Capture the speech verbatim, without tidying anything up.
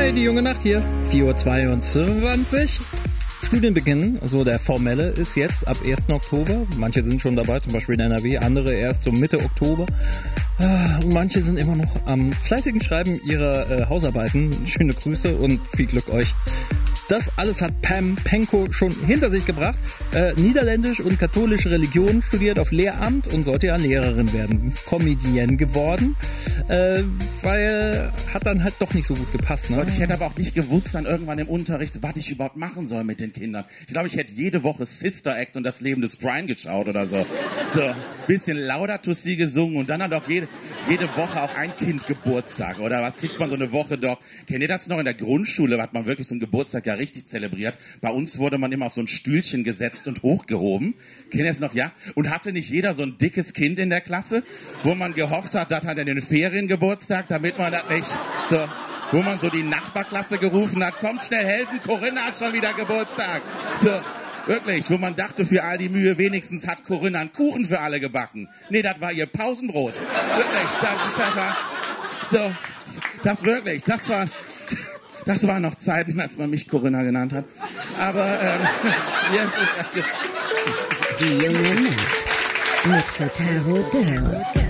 Hi, die junge Nacht hier. vier Uhr zweiundzwanzig. Studienbeginn, also der formelle, ist jetzt ab ersten Oktober. Manche sind schon dabei, zum Beispiel in N R W, andere erst so Mitte Oktober. Und manche sind immer noch am fleißigen Schreiben ihrer äh, Hausarbeiten. Schöne Grüße und viel Glück euch. Das alles hat Pam Penko schon hinter sich gebracht. Äh, Niederländisch und katholische Religion, studiert auf Lehramt und sollte ja Lehrerin werden. Sie ist Comedienne geworden, äh, weil hat dann halt doch nicht so gut gepasst. Ne? Ich hätte aber auch nicht gewusst dann irgendwann im Unterricht, was ich überhaupt machen soll mit den Kindern. Ich glaube, ich hätte jede Woche Sister Act und das Leben des Brian geschaut oder so. So, bisschen Laudato Si gesungen und dann hat auch jede, jede Woche auch ein Kind Geburtstag oder was kriegt man so eine Woche doch. Kennt ihr das noch in der Grundschule, hat man wirklich so einen Geburtstag ja richtig zelebriert. Bei uns wurde man immer auf so ein Stühlchen gesetzt und hochgehoben. Kennt ihr es noch? Ja. Und hatte nicht jeder so ein dickes Kind in der Klasse, wo man gehofft hat, das hat er den Feriengeburtstag, damit man das nicht so, wo man so die Nachbarklasse gerufen hat, kommt schnell helfen, Corinna hat schon wieder Geburtstag. So, wirklich, wo man dachte, für all die Mühe, wenigstens hat Corinna einen Kuchen für alle gebacken. Nee, das war ihr Pausenbrot. Wirklich, das ist einfach so, das wirklich, das war, das waren noch Zeiten, als man mich Corinna genannt hat. Aber ähm, jetzt ist Die junge Nacht mit Kotaro Dörr.